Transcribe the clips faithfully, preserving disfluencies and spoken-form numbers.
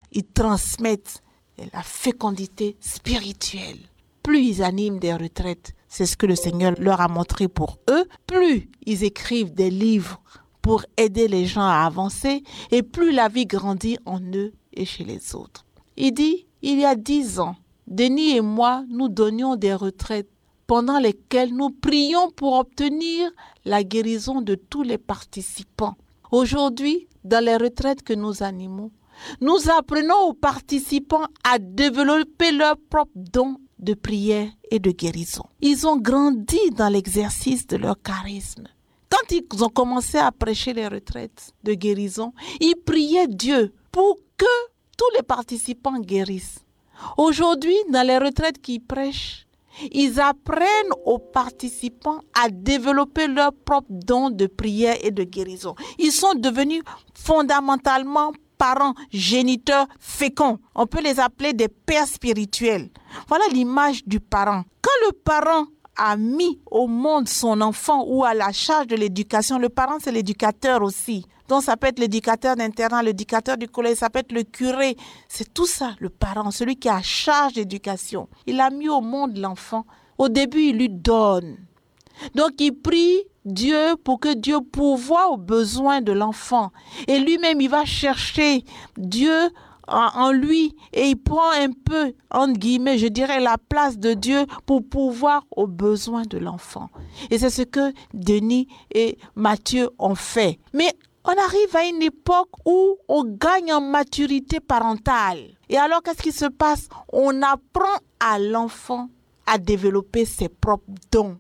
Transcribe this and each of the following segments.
ils transmettent la fécondité spirituelle. Plus ils animent des retraites, c'est ce que le Seigneur leur a montré pour eux, plus ils écrivent des livres pour aider les gens à avancer, et plus la vie grandit en eux et chez les autres. Il dit, il y a dix ans, Denis et moi, nous donnions des retraites pendant lesquelles nous prions pour obtenir la guérison de tous les participants. Aujourd'hui, dans les retraites que nous animons, nous apprenons aux participants à développer leur propre don de prière et de guérison. Ils ont grandi dans l'exercice de leur charisme. Quand ils ont commencé à prêcher les retraites de guérison, ils priaient Dieu pour que tous les participants guérissent. Aujourd'hui, dans les retraites qu'ils prêchent, ils apprennent aux participants à développer leur propre don de prière et de guérison. Ils sont devenus fondamentalement parents, géniteurs féconds. On peut les appeler des pères spirituels. Voilà l'image du parent. Quand le parent a mis au monde son enfant ou à la charge de l'éducation, le parent c'est l'éducateur aussi. Donc ça peut être l'éducateur d'internat, l'éducateur du collège, ça peut être le curé. C'est tout ça, le parent, celui qui a charge d'éducation. Il a mis au monde l'enfant. Au début, il lui donne. Donc il prie Dieu pour que Dieu pourvoie aux besoins de l'enfant. Et lui-même, il va chercher Dieu en, en lui et il prend un peu, entre guillemets, je dirais, la place de Dieu pour pourvoir aux besoins de l'enfant. Et c'est ce que Denis et Matthieu ont fait. Mais on arrive à une époque où on gagne en maturité parentale. Et alors, qu'est-ce qui se passe? On apprend à l'enfant à développer ses propres dons.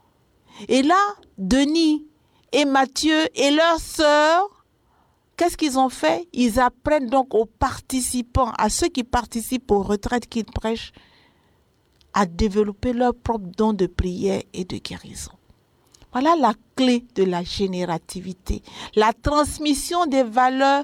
Et là, Denis et Matthieu et leurs sœurs, qu'est-ce qu'ils ont fait? Ils apprennent donc aux participants, à ceux qui participent aux retraites qu'ils prêchent, à développer leurs propres dons de prière et de guérison. Voilà la clé de la générativité, la transmission des valeurs,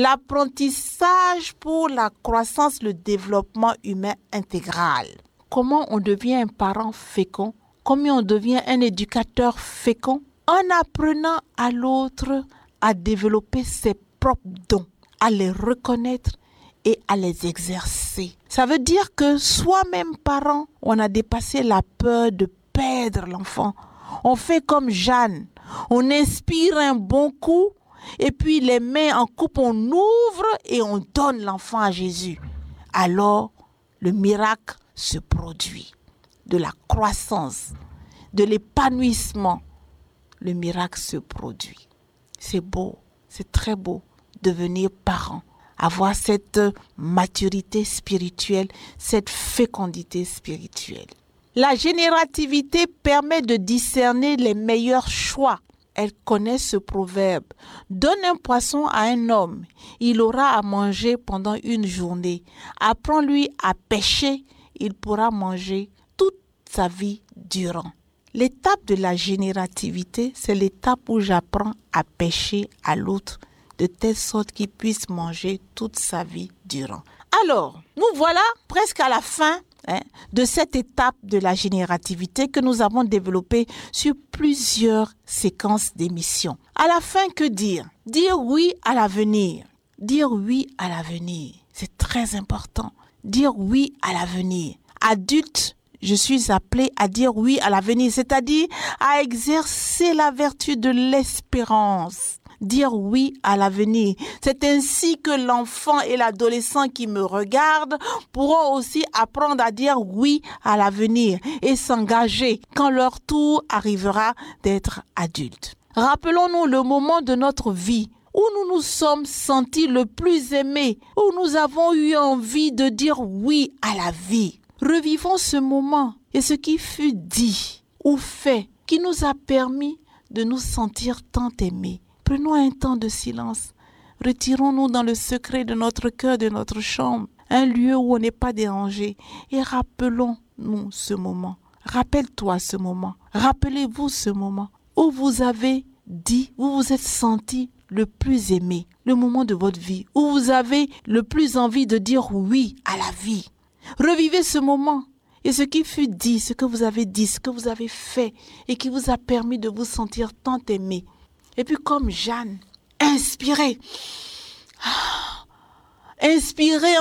l'apprentissage pour la croissance, le développement humain intégral. Comment on devient un parent fécond? Comment on devient un éducateur fécond? En apprenant à l'autre à développer ses propres dons, à les reconnaître et à les exercer. Ça veut dire que soi-même parent, on a dépassé la peur de perdre l'enfant. On fait comme Jeanne, on inspire un bon coup et puis les mains en coupe, on ouvre et on donne l'enfant à Jésus. Alors, le miracle se produit. De la croissance, de l'épanouissement, le miracle se produit. C'est beau, c'est très beau, devenir parent, avoir cette maturité spirituelle, cette fécondité spirituelle. La générativité permet de discerner les meilleurs choix. Elle connaît ce proverbe. Donne un poisson à un homme, il aura à manger pendant une journée. Apprends-lui à pêcher, il pourra manger toute sa vie durant. L'étape de la générativité, c'est l'étape où j'apprends à pêcher à l'autre de telle sorte qu'il puisse manger toute sa vie durant. Alors, nous voilà presque à la fin hein, de cette étape de la générativité que nous avons développée sur plusieurs séquences d'émissions. À la fin, que dire? Dire oui à l'avenir. Dire oui à l'avenir, c'est très important. Dire oui à l'avenir. Adulte, je suis appelé à dire oui à l'avenir, c'est-à-dire à exercer la vertu de l'espérance. Dire oui à l'avenir. C'est ainsi que l'enfant et l'adolescent qui me regardent pourront aussi apprendre à dire oui à l'avenir et s'engager quand leur tour arrivera d'être adulte. Rappelons-nous le moment de notre vie où nous nous sommes sentis le plus aimés, où nous avons eu envie de dire oui à la vie. Revivons ce moment et ce qui fut dit ou fait qui nous a permis de nous sentir tant aimés. Prenons un temps de silence. Retirons-nous dans le secret de notre cœur, de notre chambre, un lieu où on n'est pas dérangé et rappelons-nous ce moment. Rappelle-toi ce moment. Rappelez-vous ce moment où vous avez dit, où vous êtes senti le plus aimé, le moment de votre vie, où vous avez le plus envie de dire oui à la vie. Revivez ce moment et ce qui fut dit, ce que vous avez dit, ce que vous avez fait et qui vous a permis de vous sentir tant aimé. Et puis comme Jeanne, inspirez. Inspirez